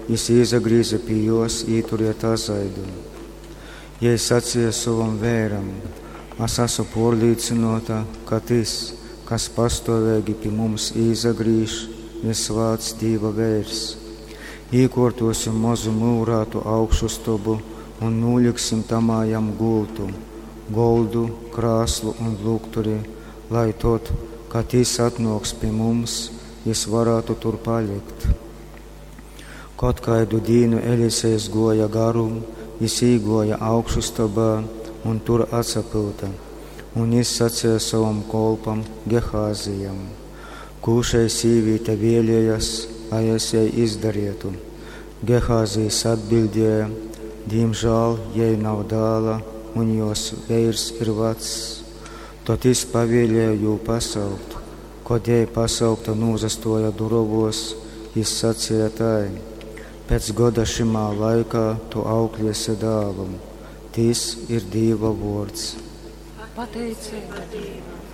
jis iezagrīza pie jos, īturiet azaidu. Jei sacīja savam vēram: es esmu porlīcinota, ka tas, kas pastāvīgi pie mums iezagrīž, ir svāts Dieva vērs. Īkortosim mazu mūrātu augšustobu un nūliksim tamā jam gultu, goldu, krāslu un lukturi, lai tot, kad jis atnāks pie mums, jis varētu tur palikt. Kaut kādu dienu Elisejs goja garum, jis īgoja augšustobā un tur atsapilta, un jis sacīja savam kolpam Gehāzijam: kūšai sīvīte vēlējas, lai es jai izdarītu. Gehāzijs atbildēja: diemžēl, jai nav dēla, un jos veirs ir vecs. Tad jis pavēlēja jū pasaukt. Kad jai pasaukta nūzastoja durovos, jis sacīja tai: pēc gada šimā laikā tu aukliesi dēlu. Tas ir Dieva vārds. Pateicība Dievam.